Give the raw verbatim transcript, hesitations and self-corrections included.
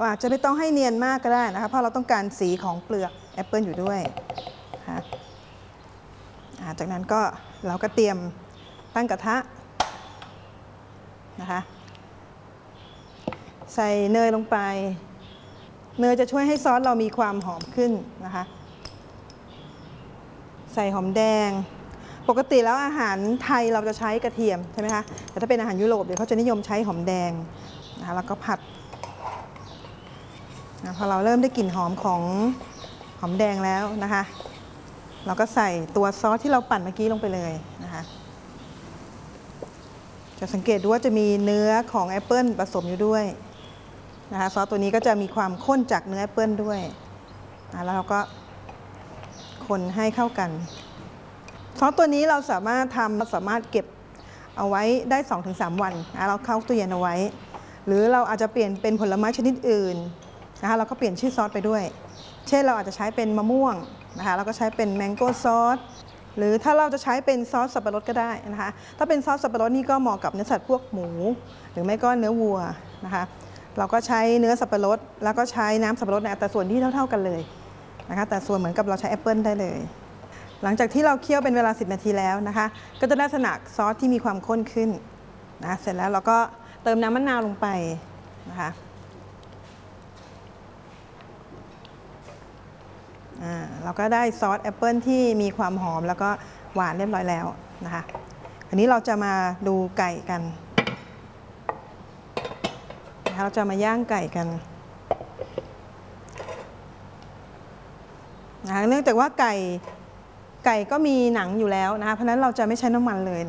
เราอาจจะไม่ต้องให้เนียนมากก็ได้นะคะเพราะเราต้องการสีของเปลือกแอปเปิลอยู่ด้วยค่ะจากนั้นก็เราก็เตรียมตั้งกระทะนะคะใส่เนยลงไปเนยจะช่วยให้ซอสเรามีความหอมขึ้นนะคะใส่หอมแดงปกติแล้วอาหารไทยเราจะใช้กระเทียมใช่ไหมคะแต่ถ้าเป็นอาหารยุโรปเดี๋ยวเขาจะนิยมใช้หอมแดงนะคะแล้วก็ผัดพอเราเริ่มได้กลิ่นหอมของหอมแดงแล้วนะคะเราก็ใส่ตัวซอสที่เราปั่นเมื่อกี้ลงไปเลยนะคะจะสังเกตดูว่าจะมีเนื้อของแอปเปิลผสมอยู่ด้วยนะคะซอสตัวนี้ก็จะมีความข้นจากเนื้อแอปเปิลด้วยแล้วเราก็คนให้เข้ากันซอสตัวนี้เราสามารถทำเราสามารถเก็บเอาไว้ได้ สองถึงสาม วันนะเราเข้าตู้เย็นเอาไว้หรือเราอาจจะเปลี่ยนเป็นผลไม้ชนิดอื่นนะคะเราก็เปลี่ยนชื่อซอสไปด้วยเช่นเราอาจจะใช้เป็นมะม่วงนะคะเราก็ใช้เป็นแมงโก้ซอสหรือถ้าเราจะใช้เป็นซอสสับปะรดก็ได้นะคะถ้าเป็นซอสสับปะรดนี่ก็เหมาะกับเนื้อสัตว์พวกหมูหรือไม่ก็เนื้อวัวนะคะเราก็ใช้เนื้อสับปะรดแล้วก็ใช้น้ำสับปะรดในอัตราส่วนที่เท่าๆกันเลยนะคะแต่ส่วนเหมือนกับเราใช้แอปเปิลได้เลยหลังจากที่เราเคี่ยวเป็นเวลาสิบนาทีแล้วนะคะก็จะได้ลักษณะซอสที่มีความข้นขึ้นนะเสร็จแล้วเราก็เติมน้ำมะนาวลงไปนะคะเราก็ได้ซอสแอปเปิลที่มีความหอมแล้วก็หวานเรียบร้อยแล้วนะคะอันนี้เราจะมาดูไก่กันเราจะมาย่างไก่กันนะคะเนื่องจากว่าไก่ไก่ก็มีหนังอยู่แล้วนะคะเพราะฉะนั้นเราจะไม่ใช้น้ำมันเลย